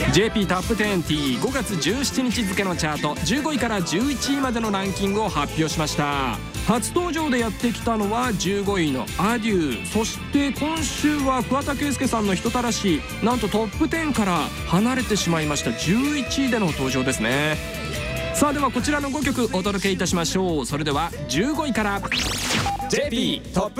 JP トップ 20 5月17日付のチャート15位から11位までのランキングを発表しました。初登場でやってきたのは15位のアデュー、そして今週は桑田佳祐さんの人たらし、なんとトップ10から離れてしまいました11位での登場ですね。さあではこちらの5曲お届けいたしましょう。それでは15位から JP トップ